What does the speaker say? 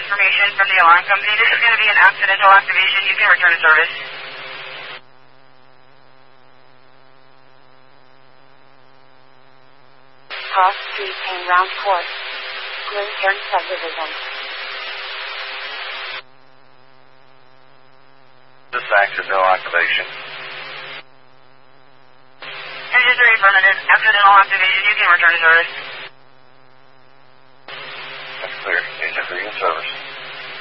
information from the alarm company. This is going to be an accidental activation. You can return to service. Cross Street, Payne Round Court, Glencairn Subdivision. This accidental activation. Engine 3 affirmative. Accidental activation. You can return to service. That's clear. Engine 3 in service.